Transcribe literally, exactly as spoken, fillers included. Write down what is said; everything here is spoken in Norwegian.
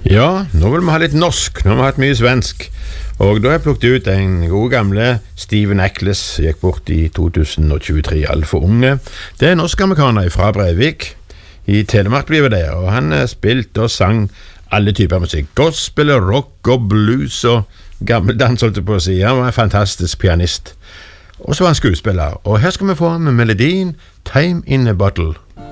Ja, nå vil vi ha litt norsk. Nå har vi hatt mye svensk. Og da har jeg plukket ut en god gamle Steven Eckles, gikk bort i to tusen tjuetre, alt for unge. Det er norsk-amerikaner fra Breivik. I Telemark blir det, og han spilte og sang alle typer musikk. Gospel, rock og blues og gammeldans, holdt jeg på å si. Han var en fantastisk pianist. Og så var han skuespiller. Og her skal vi få med melodien Time in a Bottle.